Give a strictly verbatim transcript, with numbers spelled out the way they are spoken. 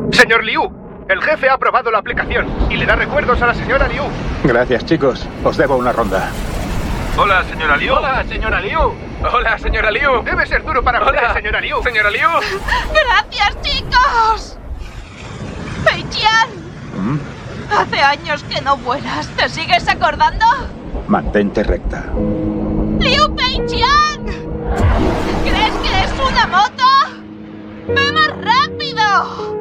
Señor Liu, el jefe ha aprobado la aplicación y le da recuerdos a la señora Liu. Gracias, chicos. Os debo una ronda. Hola, señora Liu. Hola, señora Liu. Hola, señora Liu. Debe ser duro para Hola, usted, señora Liu. Señora Liu. ¡Gracias, chicos! ¡Peichian! ¿Mm? Hace años que no vuelas. ¿Te sigues acordando? Mantente recta. ¡Liu Peichian! ¿Crees que es una moto? ¡Ve más rápido!